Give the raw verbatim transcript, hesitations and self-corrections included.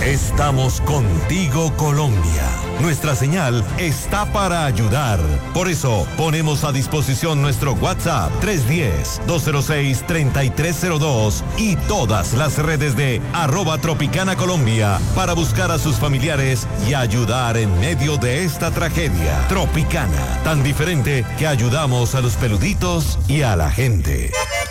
Estamos contigo, Colombia. Nuestra señal está para ayudar. Por eso, ponemos a disposición nuestro WhatsApp tres uno cero, dos cero seis, tres tres cero dos y todas las redes de arroba Tropicana Colombia para buscar a sus familiares y ayudar en medio de esta tragedia. Tropicana, tan diferente que ayudamos a los peluditos y a la gente.